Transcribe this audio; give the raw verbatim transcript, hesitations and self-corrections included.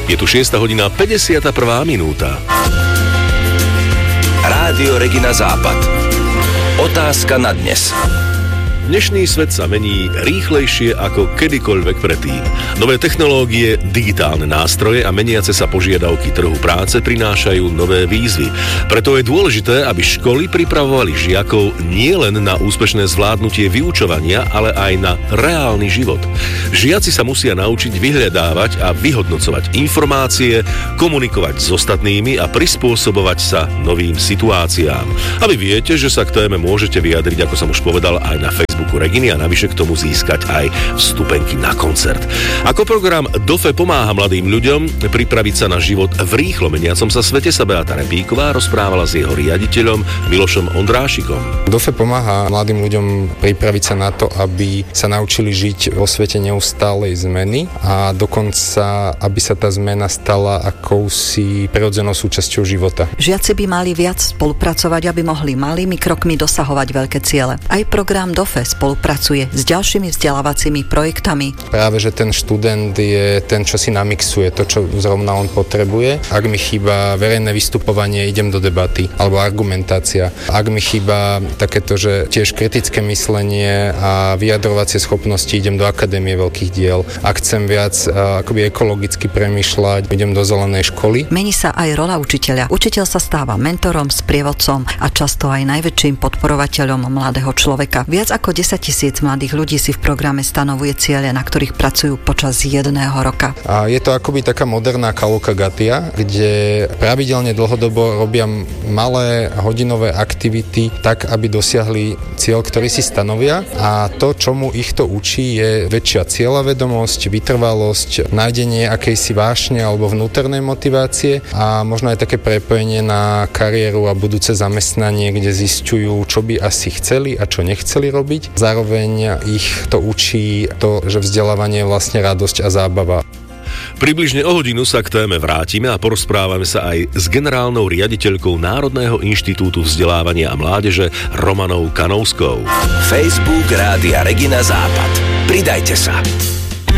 Je tu šiesta hodina päťdesiata prvá minúta. Rádio Regina Západ. Otázka na dnes. Dnešný svet sa mení rýchlejšie ako kedykoľvek predtým. Nové technológie, digitálne nástroje a meniace sa požiadavky trhu práce prinášajú nové výzvy. Preto je dôležité, aby školy pripravovali žiakov nielen na úspešné zvládnutie vyučovania, ale aj na reálny život. Žiaci sa musia naučiť vyhľadávať a vyhodnocovať informácie, komunikovať s ostatnými a prispôsobovať sa novým situáciám. A vy viete, že sa k téme môžete vyjadriť, ako som už povedal, aj na Facebooku Reginy a navyše k tomu získať aj vstupenky na koncert. Ako program DOFE pomáha mladým ľuďom pripraviť sa na život v rýchlo meniacom sa svete, sa Beata Repíková rozprávala s jeho riaditeľom Milošom Ondrášikom. DOFE pomáha mladým ľuďom pripraviť sa na to, aby sa naučili žiť vo svete neustálej zmeny a dokonca, aby sa tá zmena stala akousi prirodzenou súčasťou života. Žiaci by mali viac spolupracovať, aby mohli malými krokmi dosahovať veľké ciele. Aj program DOFE spolupracuje s ďalšími vzdelávacími projektami. Práve, že ten študent je ten, čo si namixuje to, čo zrovna on potrebuje. Ak mi chýba verejné vystupovanie, idem do debaty, alebo argumentácia. Ak mi chýba takéto, že tiež kritické myslenie a vyjadrovacie schopnosti, idem do Akadémie veľkých diel. Ak chcem viac akoby ekologicky premýšľať, idem do zelenej školy. Mení sa aj rola učiteľa. Učiteľ sa stáva mentorom, sprievodcom a často aj najväčším podporovateľom mladého človeka. Viac ako desaťtisíc mladých ľudí si v programe stanovuje ciele, na ktorých pracujú počas jedného roka. A je to akoby taká moderná Kaloka Gatia, kde pravidelne dlhodobo robia malé hodinové aktivity tak, aby dosiahli cieľ, ktorý si stanovia, a to, čomu ich to učí, je väčšia cieľavedomosť, vytrvalosť, nájdenie akejsi vášne alebo vnútornej motivácie a možno aj také prepojenie na kariéru a budúce zamestnanie, kde zisťujú, čo by asi chceli a čo nechceli robiť. Zároveň ich to učí to, že vzdelávanie je vlastne radosť a zábava. Približne o hodinu sa k téme vrátime a porozprávame sa aj s generálnou riaditeľkou Národného inštitútu vzdelávania a mládeže Romanou Kanovskou. Facebook Rádia Regina Západ. Pridajte sa.